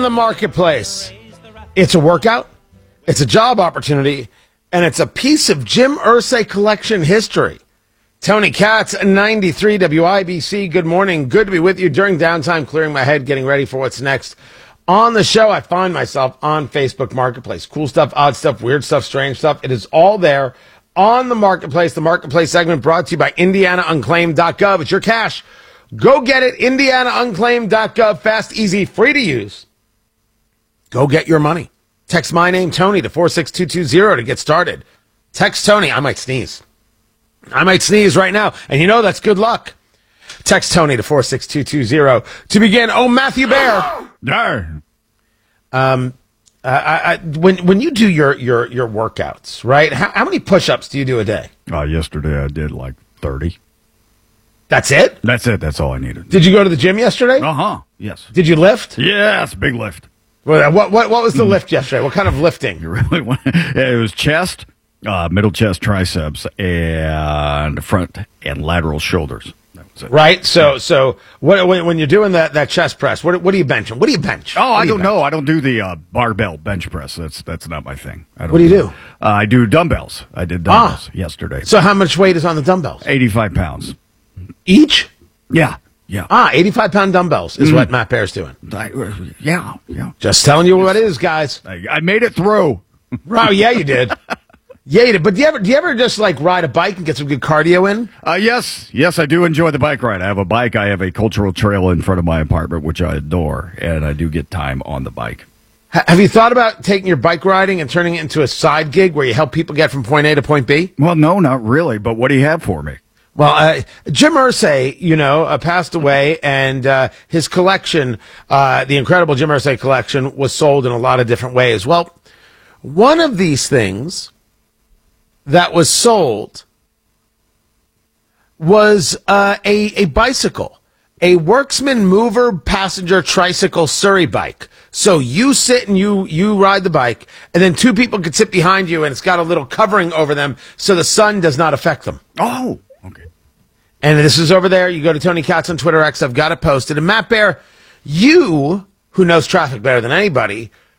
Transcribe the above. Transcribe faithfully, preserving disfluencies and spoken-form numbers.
the marketplace. It's a workout, it's a job opportunity, and it's a piece of Jim Irsay collection history. Tony Katz, ninety-three W I B C. Good morning. Good to be with you during downtime, clearing my head, getting ready for what's next. On the show, I find myself on Facebook Marketplace. Cool stuff, odd stuff, weird stuff, strange stuff. It is all there on the Marketplace. The Marketplace segment brought to you by Indiana Unclaimed dot gov. It's your cash. Go get it, Indiana Unclaimed dot gov. Fast, easy, free to use. Go get your money. Text my name, Tony, to four six two two zero to get started. Text Tony. I might sneeze. I might sneeze right now, and you know that's good luck. Text Tony to four six two two zero to begin. Oh, Matthew Bear. Darn. Um, I, I, when when you do your your your workouts, right? How, how many push-ups do you do a day? Uh, yesterday I did like thirty. That's it? That's it. That's all I needed. Did you go to the gym yesterday? Uh huh. Yes. Did you lift? Yes. Big lift. Well, what what what was the lift yesterday? What kind of lifting? You really want? It was chest, uh, middle chest, triceps, and front and lateral shoulders. That was it. Right. So so what when, when you're doing that, that chest press, what what do you bench? What do you bench? Oh, what I do don't you know. I don't do the uh, barbell bench press. That's that's not my thing. I don't What do you do? Uh, I do dumbbells. I did dumbbells Ah. yesterday. So how much weight is on the dumbbells? eighty-five pounds. Each? Yeah. Yeah. Ah, eighty-five pound dumbbells is Mm. what Matt Bear's doing. I, yeah. Yeah. Just telling you what it is, guys. I, I made it through. Oh, yeah, you did. Yeah, you did. But do you ever do you ever just like ride a bike and get some good cardio in? Uh, yes, yes, I do enjoy the bike ride. I have a bike. I have a cultural trail in front of my apartment, which I adore, and I do get time on the bike. H- have you thought about taking your bike riding and turning it into a side gig where you help people get from point A to point B? Well, no, not really. But what do you have for me? Well, uh, Jim Irsay, you know, uh, passed away, and uh, his collection, uh, the incredible Jim Irsay collection, was sold in a lot of different ways. Well, one of these things that was sold was uh, a, a bicycle, a Worksman Mover passenger tricycle Surrey bike. So you sit and you, you ride the bike, and then two people can sit behind you, and it's got a little covering over them so the sun does not affect them. Oh, okay. And this is over there. You go to Tony Katz on Twitter X. I've got it posted. And Matt Bear, you, who knows traffic better than anybody,